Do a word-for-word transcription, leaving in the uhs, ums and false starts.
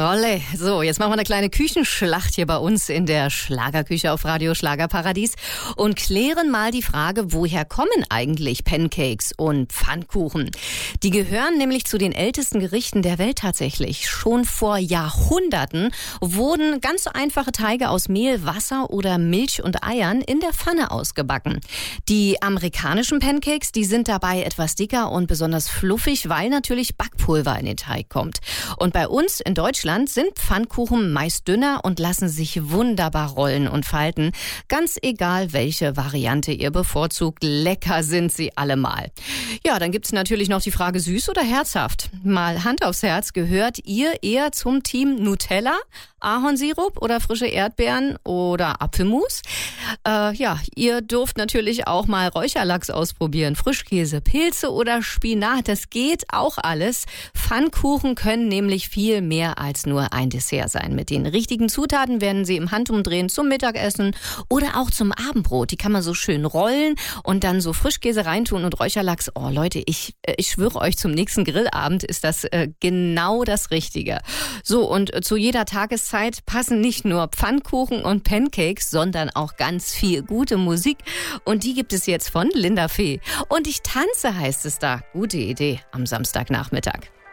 Olle. So, jetzt machen wir eine kleine Küchenschlacht hier bei uns in der Schlagerküche auf Radio Schlagerparadies und klären mal die Frage, woher kommen eigentlich Pancakes und Pfannkuchen? Die gehören nämlich zu den ältesten Gerichten der Welt tatsächlich. Schon vor Jahrhunderten wurden ganz so einfache Teige aus Mehl, Wasser oder Milch und Eiern in der Pfanne ausgebacken. Die amerikanischen Pancakes, die sind dabei etwas dicker und besonders fluffig, weil natürlich Backpulver in den Teig kommt. Und bei uns in Deutschland sind Pfannkuchen meist dünner und lassen sich wunderbar rollen und falten. Ganz egal, welche Variante ihr bevorzugt, lecker sind sie allemal. Ja, dann gibt's natürlich noch die Frage, süß oder herzhaft? Mal Hand aufs Herz, gehört ihr eher zum Team Nutella, Ahornsirup oder frische Erdbeeren oder Apfelmus? Äh, ja, ihr dürft natürlich auch mal Räucherlachs ausprobieren, Frischkäse, Pilze oder Spinat, das geht auch alles. Pfannkuchen können nämlich viel mehr als nur ein Dessert sein. Mit den richtigen Zutaten werden sie im Handumdrehen zum Mittagessen oder auch zum Abendbrot. Die kann man so schön rollen und dann so Frischkäse reintun und Räucherlachs. Oh Leute, ich, ich schwöre euch, zum nächsten Grillabend ist das äh, genau das Richtige. So, und äh, zu jeder Tageszeit passen nicht nur Pfannkuchen und Pancakes, sondern auch ganz viel gute Musik. Und die gibt es jetzt von Linda Fee. Und ich tanze, heißt es da. Gute Idee am Samstagnachmittag.